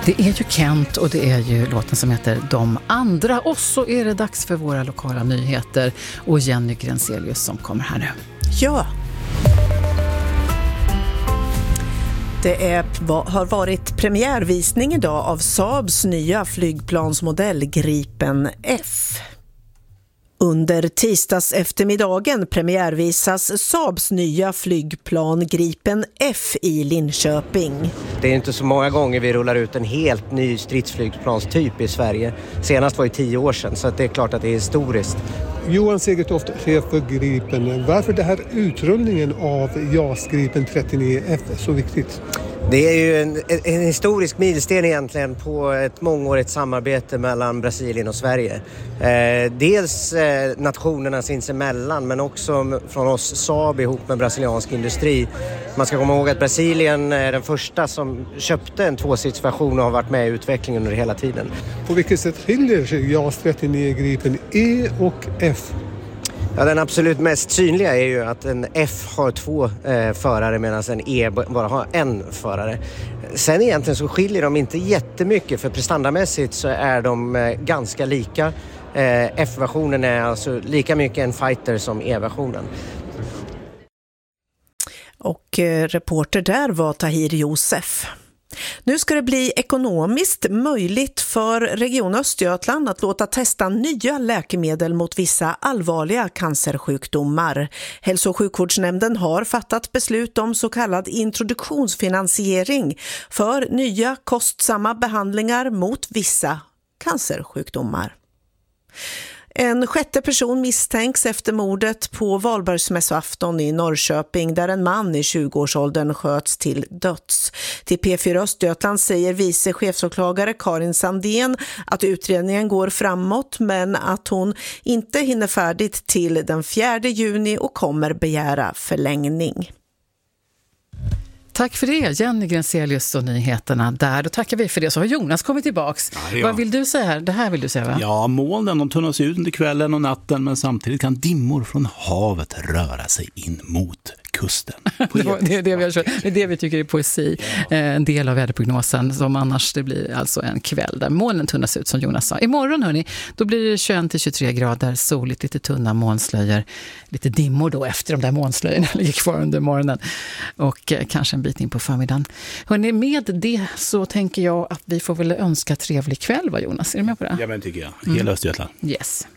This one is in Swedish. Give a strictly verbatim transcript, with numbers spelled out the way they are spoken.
Det är ju Kent och det är ju låten som heter De andra. Och så är det dags för våra lokala nyheter och Jenny Grenselius som kommer här nu. Ja. Det är, har varit premiärvisning idag av Saabs nya flygplansmodell Gripen F. Under tisdags eftermiddagen premiärvisas Saabs nya flygplan Gripen F i Linköping. Det är inte så många gånger vi rullar ut en helt ny stridsflygplanstyp i Sverige. Senast var det tio år sedan, så det är klart att det är historiskt. Johan Segertoft, chef för Gripen. Varför det här utrullningen av JAS Gripen trettionio F är så viktigt? Det är ju en, en historisk milsten egentligen på ett mångårigt samarbete mellan Brasilien och Sverige. Eh, dels eh, nationerna sinsemellan, men också från oss Saab ihop med brasiliansk industri. Man ska komma ihåg att Brasilien är den första som köpte en tvåstridsversion och har varit med i utvecklingen under hela tiden. På vilket sätt skiljer sig JAS trettionio Gripen E och F? Ja, den absolut mest synliga är ju att en F har två eh, förare medan en E bara har en förare. Sen egentligen så skiljer de inte jättemycket, för prestandamässigt så är de eh, ganska lika. Eh, F-versionen är alltså lika mycket en fighter som E-versionen. Och eh, reporter där var Tahir Josef. Nu ska det bli ekonomiskt möjligt för Region Östergötland att låta testa nya läkemedel mot vissa allvarliga cancersjukdomar. Hälso- och sjukvårdsnämnden har fattat beslut om så kallad introduktionsfinansiering för nya kostsamma behandlingar mot vissa cancersjukdomar. En sjätte person misstänks efter mordet på Valborgsmässoafton i Norrköping, där en man i tjugoårsåldern sköts till döds. Till P fyra Östergötland säger vice chefsåklagare Karin Sandén att utredningen går framåt, men att hon inte hinner färdigt till den fjärde juni och kommer begära förlängning. Tack för det, Jenny Grenselius och nyheterna där. Då tackar vi för det. Så har Jonas kommit tillbaks. Ja, vad vill du säga här? Det här vill du säga, va? Ja, molnen de tunnas ut under kvällen och natten, men samtidigt kan dimmor från havet röra sig in mot kusten. det, var, det, är det, vi har, det är det vi tycker är poesi. Ja. En del av väderprognosen som annars det blir alltså en kväll där molnen tunnas ut, som Jonas sa. Imorgon, hörni, då blir det tjugoett till tjugotre grader, soligt, lite tunna molnslöjor, lite dimmor då efter de där molnslöjorna ligger kvar under morgonen och eh, kanske en bit in på förmiddagen. Hörni, med det så tänker jag att vi får väl önska trevlig kväll, va Jonas? Är du med på det? Ja, men tycker jag. Hela mm. Östergötland. Yes.